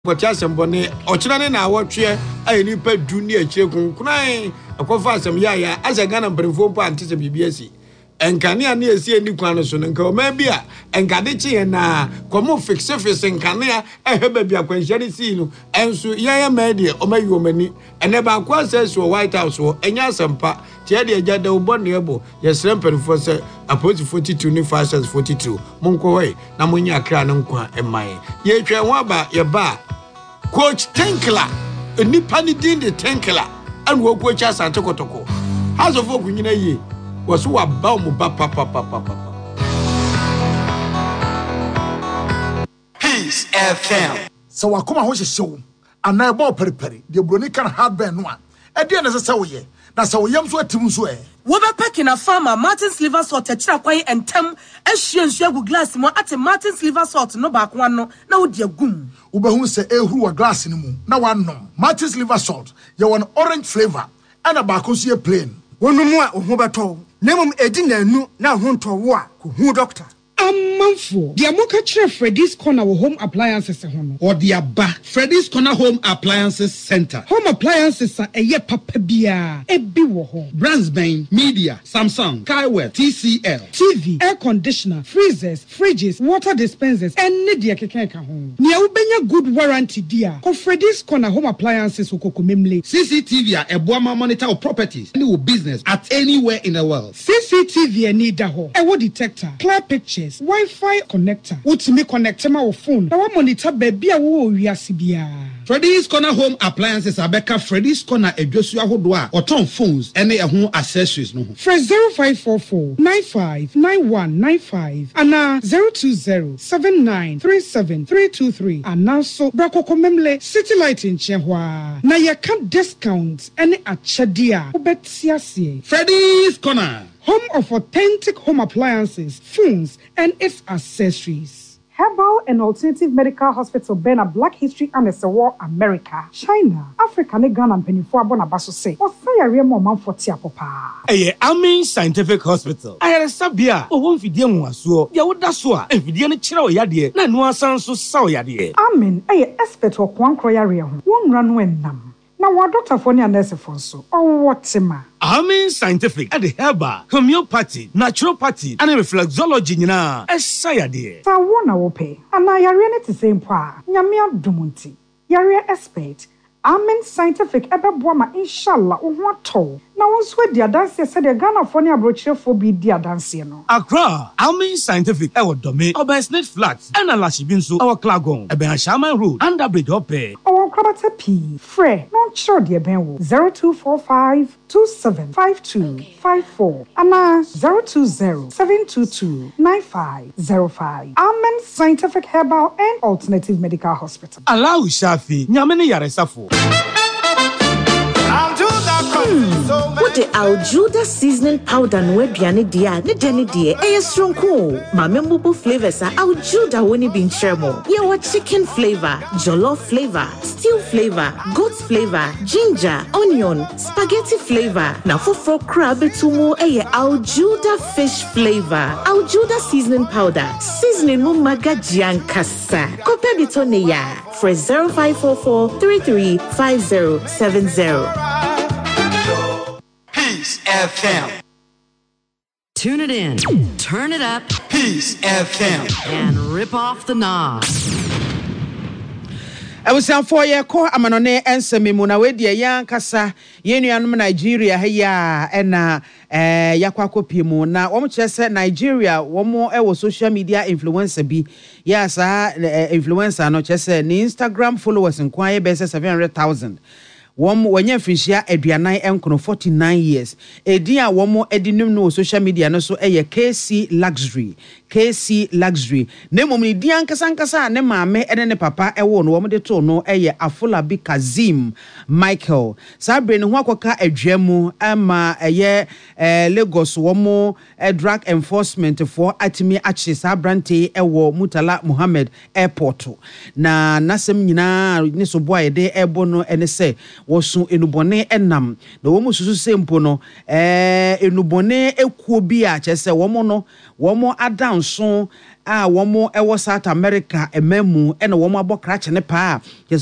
Kotia sembone ochina na awotwe ayi nipa du ne akire kunkunan akofa asem ya asa Ghana mperefo mpo antese bibiasi enkane a na esi eni kwan so nka o ma bia enkade che na komo fixe enkane a eheba bia kwanhia ne si no enso ya ma de o ma yi o mani ene ba kwa so White House wo enya asempa tie de agya da ubon ne ebo yesrem mperefo se approach 42 ni fast 42 monko hoy na munya akra ne nkwa eman ye twa ho aba ye ba Coach Tenkla, a nippani din the Tenkla, and wo coach as Antokotoko. House of Okunyina ye was who about papa. Peace FM. So I come a house show, and I bought periperi, the Bronican hard burn one. A dear as a sow ye, that's how yams were Timsway. Woba packing a farmer, Martin's liver salt, a chirakway and tem, as she and Shagu glass more at a Martin's liver salt, no back one, no dear goom. Ubahun say, who a glass in the moon. Now one no. Martin's liver salt, you an orange flavor, and a bacosia plain. One more of Hobato. Nemum edina nu na hunto wa, who doctor. Manfo, the Amoka Chef Freddy's Corner Home Appliances Home or the Abba Freddy's Corner Home Appliances Center. Home appliances are a ye papabia, a biwo Bransbane, Media, Samsung, Kaiware, TCL, TV, air conditioner, freezers, fridges, water dispensers, and Nidia Kekeka home. Nia ubenya good warranty dear. Ko Freddy's Corner Home Appliances Okokomemle. CCTV a Boama monitor of properties, any business at anywhere in the world. CCTV and Nidaho, a wood detector, clear pictures. Wi-Fi connector. Utimi connect my phone. Na wa monitor baby a wo wiase bia. Freddy's Corner Home Appliances Abeka Freddy's Corner Edwosu ahodoa oton phones ene ho accessories no ho. Fresh 0544 959195 ana 0207937323 ana so brakoko memle City Light in Chehwa. Na ye can discounts ene achadia. Obetiasie. Freddy's Corner, home of authentic home appliances, phones, and its accessories. Herbal and Alternative Medical Hospital Bena Black History and War America, China, Africa, Ghana and Penifua Bonabaso say, or say a real moment for Tiapopa. Amin Scientific Hospital. I had a sabia, or one Fidian was so, Yawudaswa, and Fidian Chiro Yadi, Nanua Sanso Sao Yadi. Amin, a expert or Kwan Kroya, one run when nam. Now, what Dr. Fonia Nurse Fonso, or what Sima? Amin Scientific at the herbal, homeopathy, naturopathy, and reflexology, na Sayadi. So, one I will pay, and I are to same pa, Yamia Dumunti, Yaria expert, Amin Scientific, Ebabwama, inshallah, or what toll. Now, once with the dance, said the Ghana Fonia brochure for be dear dancing. Accra, Amin Scientific, our domain, our Snake Flats, and a Lashibinsu, our Clagon, a Ben Shaman Road, and a bridge hoppe. Our Krabata P, Frey, not sure dear Ben 0245 275254 Anna 020-722-9505. Amen Scientific Herbal and Alternative Medical Hospital. Allow Shafi, Nyamene Yaresafo. What the Aljuda seasoning powder no aduane dia ne dene die stronko ma memorable flavors are Aljuda woni bin chermo ye wa chicken flavor, jollof flavor, stew flavor, goat flavor, ginger, onion, spaghetti flavor na foforo crab tumu Aljuda fish flavor. Aljuda seasoning powder seasoning no magajiankasa kopebito ne ya for 0544 335070. Peace FM. Tune it in, turn it up, Peace FM, and rip off the knob. I was saying 4 year call Amanone and Semimuna with the young Casa, Yenian Nigeria, Heya, and Yakwako Pimu. Now, almost said Nigeria, one more social media influencer be. Yes, influencer, not just Instagram followers and quiet basis 700,000. When you finish Edianai Enkono 49 years. Edia womo edinum no social media no so KC Luxury. KC Luxury. Ne momni dian kasankasa ne mame ene papa ewo no de to no Afolabi Kazim Michael. Sabre ne ho akoka adwemu ama Lagos womo drug enforcement for atimi achi sabrante ewo Mutala Muhammad Airport. Na nasem nyina ne so boy de ebo no ene se wosu enubone enam na womu susu sempo no enubone ekuo bi a chese womo no womo adown nso a wɔn ɛwɔ South America ɛmɛmu ɛna wɔn abɔ krakye ne paa